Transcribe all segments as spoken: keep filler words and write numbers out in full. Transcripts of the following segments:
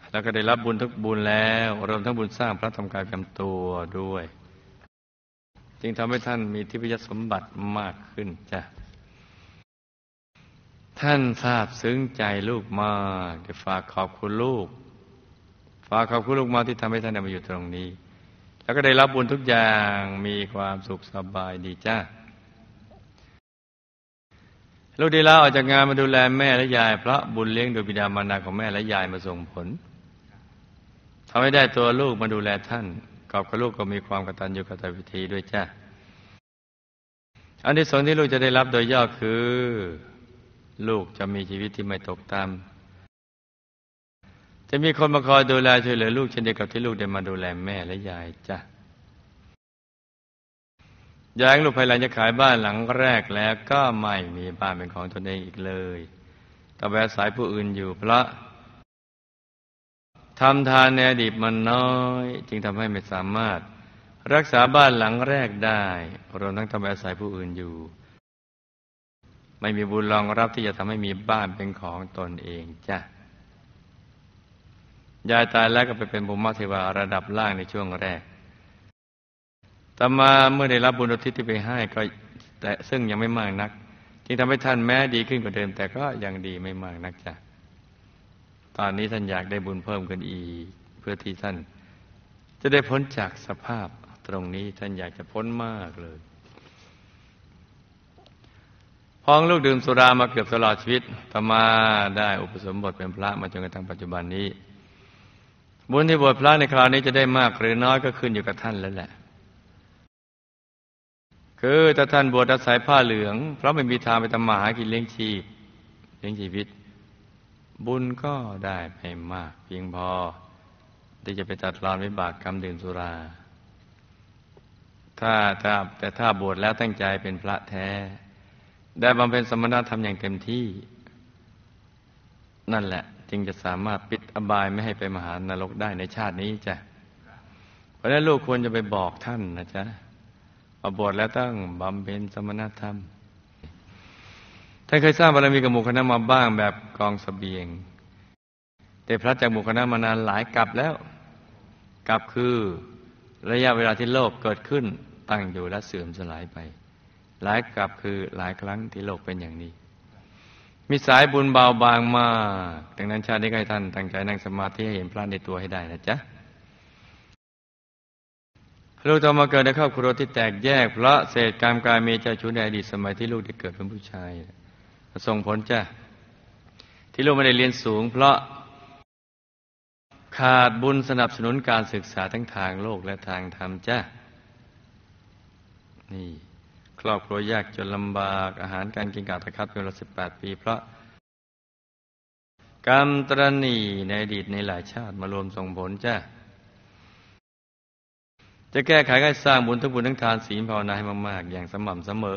แล้วก็ได้รับบุญทุกบุญแล้วรวมทั้งบุญสร้างพระธรรมกายประจำตัวด้วยจึงทำให้ท่านมีทิพยสมบัติมากขึ้นจ้ะท่านทราบซึ้งใจลูกมากได้ฝากขอบคุณลูกฝากขอบคุณลูกมากที่ทำให้ท่านได้มาอยู่ตรงนี้แล้วก็ได้รับบุญทุกอย่างมีความสุขสบายดีจ้าลูกได้ลาออกจากงานมาดูแลแม่และยายเพราะบุญเลี้ยงโดยบิดามารดาของแม่และยายมาส่งผลทำให้ได้ตัวลูกมาดูแลท่านกอบกับลูกก็มีความกตัญญูกตเวทีด้วยจ้าอันที่สองที่ลูกจะได้รับโดยย่อคือลูกจะมีชีวิตที่ไม่ตกต่ำจะมีคนมาคอยดูแลช่วยเหลือลูกเช่นเดียวกับที่ลูกได้มาดูแลแม่และยายจ้ะยายลูกภายหลังจะขายบ้านหลังแรกแล้วก็ไม่มีบ้านเป็นของตนเองอีกเลยต้องไปอาศัยผู้อื่นอยู่เพราะทำทานในอดีตมันน้อยจึงทำให้ไม่สามารถรักษาบ้านหลังแรกได้รวมทั้งต้องไปอาศัยผู้อื่นอยู่ไม่มีบุญรองรับที่จะทำให้มีบ้านเป็นของตนเองจ้ะยายตายแล้วก็ไปเป็นภูมิเทวาระดับล่างในช่วงแรกต่อมาเมื่อได้รับบุญอุทิศที่ไปให้ก็แต่ซึ่งยังไม่มากนักจึงทำให้ท่านแม้ดีขึ้นกว่าเดิมแต่ก็ยังดีไม่มากนักจ้ะตอนนี้ท่านอยากได้บุญเพิ่มขึ้นอีกเพื่อที่ท่านจะได้พ้นจากสภาพตรงนี้ท่านอยากจะพ้นมากเลยพ้องลูกดื่มสุรามาเกือบตลอดชีวิตต่อมาได้อุปสมบทเป็นพระมาจนกระทั่งปัจจุบันนี้บุญที่บวชพระในคราวนี้จะได้มากหรือน้อยก็ขึ้นอยู่กับท่านแล้วแหละคือถ้าท่านบวชอาศัยผ้าเหลืองเพราะไม่มีทางไปทำมาหากินเลี้ยงชีพเลี้ยงชีวิตบุญก็ได้ไม่มากเพียงพอที่จะไปตัดรอนวิบากกรรมดื่มสุราถ้าถ้าแต่ถ้าบวชแล้วตั้งใจเป็นพระแท้ได้บำเพ็ญสมณธรรมอย่างเต็มที่นั่นแหละจึงจะสามารถปิดอบายไม่ให้ไปมหานรกได้ในชาตินี้จ้ะเพราะฉะนั้นลูกควรจะไปบอกท่านนะจ๊ะว่าบวชแล้วต้องบำเพ็ญสมณธรรมท่านเคยสร้างบารมีกับหมู่คณะมาบ้างแบบกองเสบียงแต่พระจากหมู่คณะมานานหลายกลับแล้วกลับคือระยะเวลาที่โลกเกิดขึ้นตั้งอยู่และเสื่อมสลายไปหลายกลับคือหลายครั้งที่โลกเป็นอย่างนี้มีสายบุญเบาบางมากดังนั้นชาตินี้ให้ท่านตั้งใจนั่งสมาธิให้เห็นพระในตัวให้ได้นะจ๊ะลูกต้องมาเกิดในครอบครัวที่แตกแยกเพราะเศษกรรมกายมีเจ้าชู้ในอดีตสมัยที่ลูกได้เกิดเป็นผู้ชายส่งผลจ้ะที่ลูกไม่ได้เรียนสูงเพราะขาดบุญสนับสนุนการศึกษาทั้งทางโลกและทางธรรมจ้ะนี่ครอบครัวยากจนลำบากอาหารการกินกาตะคัดเป็นเวลาสิบแปดปีเพราะกรรมตระหนี่ในอดีตในหลายชาติมารวมส่งผลจ้ะจะแก้ไขให้สร้างบุญทุกบุญทั้งทานศีลภาวนาให้มากๆอย่างสม่ำเสมอ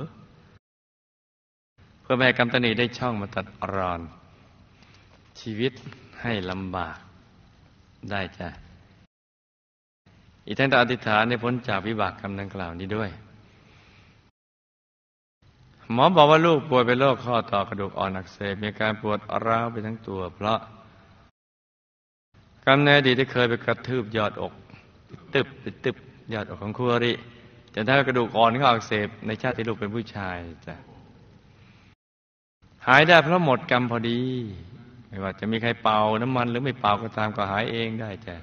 เพื่อไม่ให้กรรมตระหนี่ได้ช่องมาตัดรอนชีวิตให้ลำบากได้จ้ะอีกทั้งต้องอธิษฐานให้พ้นจากวิบากกรรมดังกล่าวนี้ด้วยหมอบอกว่าลูกป่วยเป็นโรคข้อต่อกระดูกอ่อนอักเสบมีอาการปวดร้าวไปทั้งตัวเพราะกรรมในอดีตที่เคยไปกระทืบยอดอกตึบตึบยอดอกของคู่อริจนทำให้กระดูกอ่อนเขาอักเสบในชาติที่ลูกเป็นผู้ชายจ้ะหายได้เพราะหมดกรรมพอดีไม่ว่าจะมีใครเป่าน้ำมันหรือไม่เป่าก็ตามก็หายเองได้จ้ะ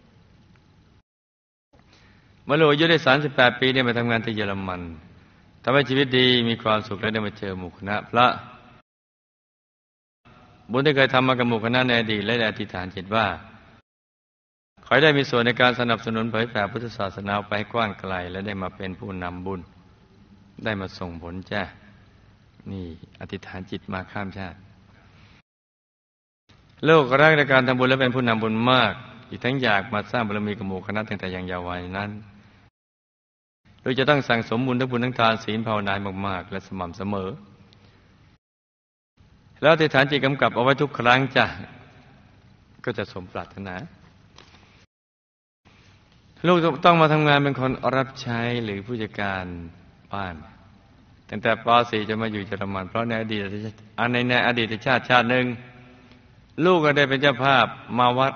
เมื่อลูกอายุได้สามสิบแปดปีเนี่ยมาทำงานที่เยอรมันทำให้ชีวิตดีมีความสุขและได้มาเจอหมู่คณะพระบุญที่เคยทำมากับหมู่คณะในอดีตและได้อธิษฐานจิตว่าขอให้ได้มีส่วนในการสนับสนุนเผยแผ่พุทธศาสนาไปให้กว้างไกลและได้มาเป็นผู้นำบุญได้มาส่งผลจ้ะนี่อธิษฐานจิตมาข้ามชาติโลกรักในการทำบุญและเป็นผู้นำบุญมากอีกทั้งอยากมาสร้างบารมีกับหมู่คณะตั้งแต่ยังเยาว์วัยนั้นโดยจะต้องสั่งสมบุญทั้งบุญทั้งทานศีลภาวนามากๆและสม่ำเสมอแล้วอธิษฐานจิตกำกับเอาไว้ทุกครั้งจ้ะก็จะสมปรารถนาลูกต้องมาทำงานเป็นคนรับใช้หรือผู้จัดการบ้านตั้งแต่ป .สี่ จะมาอยู่เยอรมันเพราะในอดีตในในอดีตชาติชาติหนึ่งลูกก็ได้เป็นเจ้าภาพมาวัด